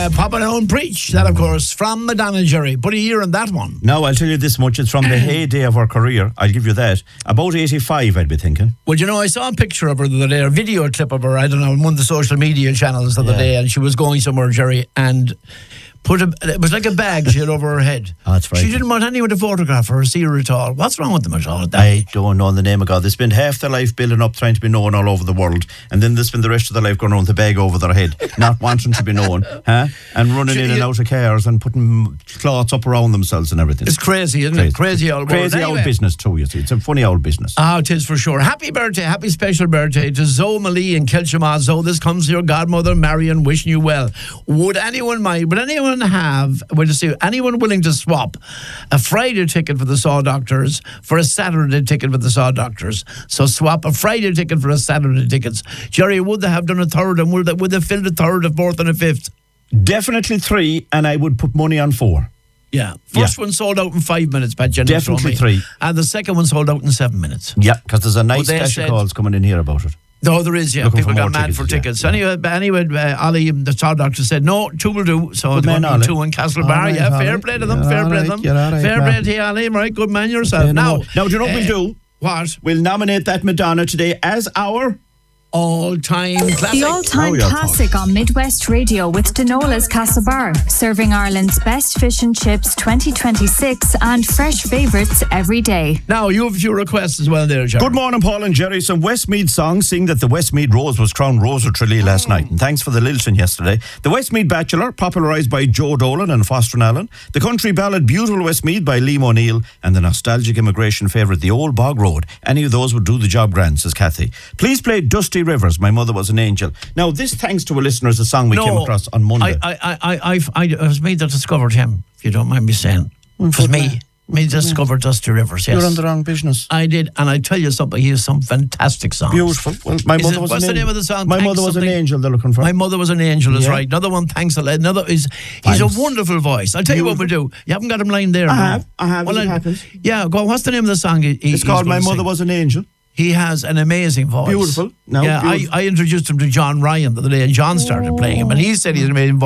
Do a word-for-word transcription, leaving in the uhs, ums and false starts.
uh, Papa Nolan Preach. That, of course, from Madonna, Jerry. Put a year on that one. Now, I'll tell you this much. It's from the heyday of her career. I'll give you that. About eighty-five, I'd be thinking. Well, you know, I saw a picture of her the other day, a video clip of her, I don't know, on one of the social media channels the other Yeah. day, and she was going somewhere, Jerry, and put a, it was like a bag she had over her head. Oh, that's right. She didn't want anyone to photograph her or see her at all. What's wrong with them at all? At that I age? don't know in the name of God. They spend half their life building up, trying to be known all over the world, and then they spend the rest of their life going around with a bag over their head, not wanting to be known, huh? And running in and out of cars and putting cloths up around themselves and everything. It's crazy, isn't crazy. it? Crazy old Crazy world. old Anyway. business too, you see. It's a funny old business. Ah, it is for sure. Happy birthday, happy special birthday to Zoe Malee in Kilshama. Zoe, this comes to your godmother, Marion, wishing you well. Would anyone mind, would anyone have, would you see, anyone willing to swap a Friday ticket for the Saw Doctors for a Saturday ticket for the Saw Doctors? So swap a Friday ticket for a Saturday ticket. Jerry, would they have done a third, and would they, would they fill a third, a fourth and a fifth? Definitely three, and I would put money on four. Yeah. First Yeah. one sold out in five minutes, Pat Jennings told Definitely me. three. And the second one sold out in seven minutes. Yeah, because there's a nice they stash of said- calls coming in here about it. No, there is, yeah. Looking People for got more mad tickets, for yeah, tickets. yeah. Anyway, but anyway, uh, Ali, the Saw Doctor, said, no, two will do. So Good they're man, going to do Ali. two in Castlebar. All right, yeah, fair Ali. play to them, You're fair all play to right, them. you're all right, fair man. play to you, Ali. Right, good man yourself. Okay, now, no. Now, do you know what uh, we'll do? What? We'll nominate that Madonna today as our... All-time classic. The all-time Oh, yeah, classic on Midwest Radio with Denola's Castlebar, serving Ireland's best fish and chips twenty twenty-six and fresh favourites every day. Now, you have a few requests as well there, Jerry. Good morning, Paul and Jerry. Some Westmead songs, seeing that the Westmead Rose was crowned Rose of Tralee last night. And thanks for the Lilton yesterday. The Westmead Bachelor, popularised by Joe Dolan and Foster Allen. The country ballad Beautiful Westmead by Liam O'Neill. And the nostalgic immigration favourite, The Old Bog Road. Any of those would do the job grand, says Kathy. Please play Dusty Rivers, My Mother Was an Angel. Now, this thanks to a listener is a song we no, came across on Monday. I, I, I, I, I, it was me that discovered him, if you don't mind me saying. It was me. Me discovered Dusty Rivers, yes. You're on the wrong business. I did, and I tell you something, he has some fantastic songs. Beautiful. Well, my Is mother it- was what's an the name angel. of the song? My Thanks mother was something. an angel they're looking for. My Mother Was an Angel is Yeah. right. Another one, thanks a lot. Another is, he's Thanks. a wonderful voice. I'll tell you what we'll do. You haven't got him lying there I now. have. I have, as it I- happens. Yeah, go on. What's the name of the song? He, It's called My Mother Was an Angel. He has an amazing voice. Beautiful. No, yeah, beautiful. I, I introduced him to John Ryan the other day, and John started playing him, and he said he's an amazing voice.